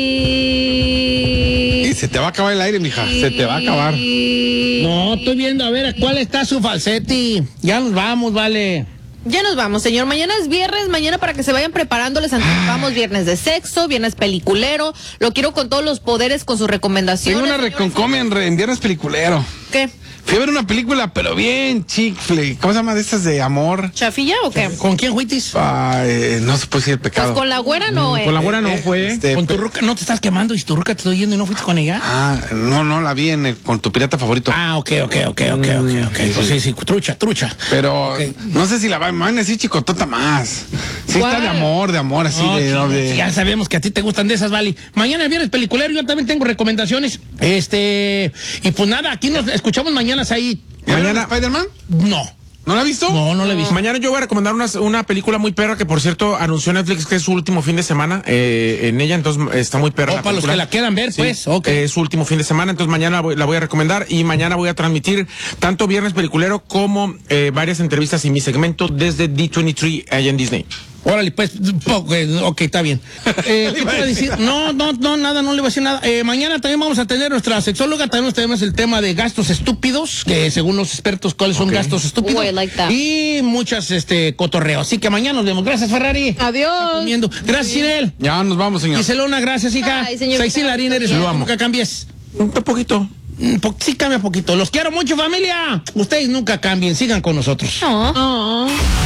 Y se te va a acabar el aire, mija. Se te va a acabar. No, estoy viendo a ver cuál está su falseti. Ya nos vamos, vale. Ya nos vamos, señor. Mañana es viernes, mañana para que se vayan preparando les anticipamos viernes de sexo, viernes peliculero. Lo quiero con todos los poderes, con sus recomendaciones. Tengo una reconcomia en viernes peliculero. ¿Qué? Fui a ver una película, pero bien chick flick. ¿Cómo se llama de estas de amor? ¿Chafilla o qué? ¿Con quién fuitis? No se puede decir el pecado. Pues con la güera no, Con la güera no fue. Con tu ruca, no te estás quemando y tu ruca te estoy yendo y no fuiste con ella. No, la vi con tu pirata favorito. Ok. Pues sí, trucha. Pero no sé si la van a decir chicotota más. Sí, ¿Cuál? está de amor, así No, de. ya sabemos que a ti te gustan de esas, Vali. Mañana es viernes peliculero, yo también tengo recomendaciones. Y pues nada, aquí nos escuchamos mañana ahí. ¿Mañana Spider-Man? No. ¿No la has visto? No la he visto. Mañana yo voy a recomendar una película muy perra que, por cierto, anunció Netflix que es su último fin de semana en ella, entonces está muy perra. Para los que la quieran ver, sí, pues. Ok. Es su último fin de semana, entonces mañana la voy a recomendar y mañana voy a transmitir tanto Viernes Peliculero como varias entrevistas y mi segmento desde D23 allá en Disney. Órale, pues, ok, está bien. ¿Qué te iba a decir? No, nada, no le voy a decir nada. Mañana también vamos a tener nuestra sexóloga, también tenemos el tema de gastos estúpidos, que según los expertos, ¿cuáles son gastos estúpidos? I like that. Y muchas, cotorreo. Así que mañana nos vemos. Gracias, Ferrari. Adiós. Gracias, Sinel. Ya nos vamos, señor. Giselona, gracias, hija. Ay, señor. Saixin Larín, eres Lo tú, amo. nunca cambies. Un poquito. Sí cambia poquito. Los quiero mucho, familia. Ustedes nunca cambien, sigan con nosotros. Oh.